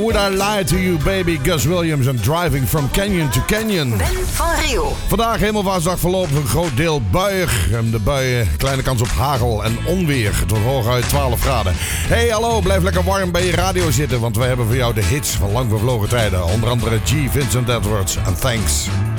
Would I Lie to You Baby, Gus Williams en Driving from Canyon to Canyon. Ben van Riel. Vandaag Hemelvaartsdag voorlopig een groot deel buiig. En de buien, kleine kans op hagel en onweer. Het wordt hooguit 12 graden. Hey, hallo, blijf lekker warm bij je radio zitten. Want wij hebben voor jou de hits van lang vervlogen tijden. Onder andere G. Vincent Edwards en Thanks.